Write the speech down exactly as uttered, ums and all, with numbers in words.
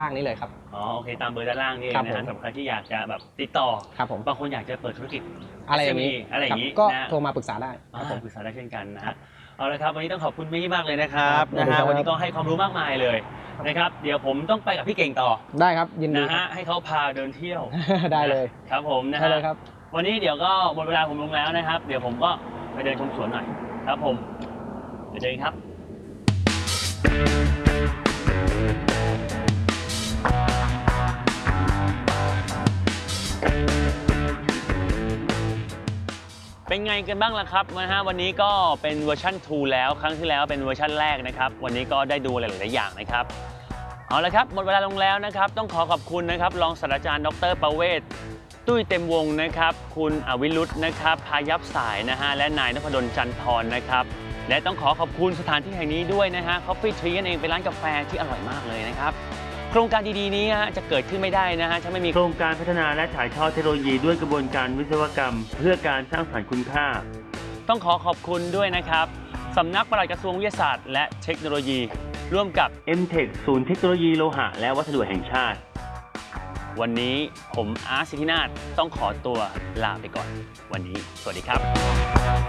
ล่างนี้เลยครับอ๋อโอเคตามเบอร์ด้านล่างนี่เองนะฮะสำหรับใครที่อยากจะแบบติดต่อครับผมบางคนอยากจะเปิดธุรกิจอะไรอย่างนี้อะไรอย่างนี้ก็นะโทรมาปรึกษาได้ครับผมปรึกษาได้เช่นกันนะครัฮะบเอาละครับวันนี้ต้องขอบคุณมี่มากเลยนะครับครับนะฮะสวัสดีครับวันนี้ก็ให้ความรู้มากมายเลยนะครับเดี๋ยวผมต้องไปกับพี่เก่งต่อได้ครับยินดีนะครัฮะบให้เขาพาเดินเที่ยวได้เลยครับผมนะได้ฮะเลยครับวันนี้เดี๋ยวก็หมดเวลาผมลงแล้วนะครับ เดี๋ยวผมก็ไปเดินชมสวนหน่อยครับผมเดี๋ยวเดินครับเป็นไงกันบ้างล่ะครับนะฮะวันนี้ก็เป็นเวอร์ชันทูแล้วครั้งที่แล้วเป็นเวอร์ชันแรกนะครับวันนี้ก็ได้ดูหลายๆอย่างนะครับเอาละครับหมดเวลาลงแล้วนะครับต้องขอขอบคุณนะครับรองศาสตราจารย์ดรประเวศตุ้ยเต็มวงนะครับคุณอวิรุธนะครับพายับสายนะฮะและนายนพดลจันทร์นะครับและต้องขอขอบคุณสถานที่แห่งนี้ด้วยนะฮะ Coffee Tree นั่นเองเป็นร้านกาแฟที่อร่อยมากเลยนะครับโครงการดีๆนี้จะเกิดขึ้นไม่ได้นะฮะถ้าไม่มีโครงการพัฒนาและถ่ายทอดเทคโนโลยีด้วยกระบวนการวิศวกรรมเพื่อการสร้างสรรค์คุณค่าต้องขอขอบคุณด้วยนะครับสำนักปลัดกระทรวงวิทยาศาสตร์และเทคโนโลยีร่วมกับ เอ็ม เทค ศูนย์เทคโนโลยีโลหะและวัสดุแห่งชาติวันนี้ผมอาร์ต สิทธินาถต้องขอตัวลาไปก่อนวันนี้สวัสดีครับ